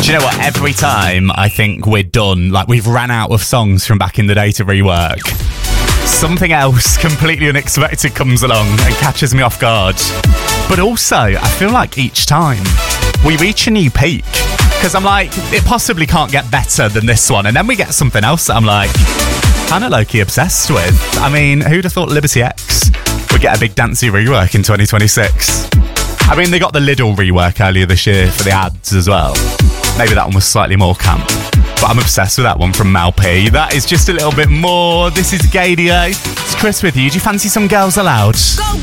Do you know what? Every time I think we're done, like we've ran out of songs from back in the day to rework, something else completely unexpected comes along and catches me off guard. But also, I feel like each time we reach a new peak, because I'm like, it possibly can't get better than this one. And then we get something else that I'm like, kind of low-key obsessed with. I mean, who'd have thought Liberty X would get a big dancey rework in 2026? I mean, they got the Lidl rework earlier this year for the ads as well. Maybe that one was slightly more camp, but I'm obsessed with that one from Mal P. That is just a little bit more. This is Gaydio. It's Chris with you. Do you fancy some Girls Aloud? Go!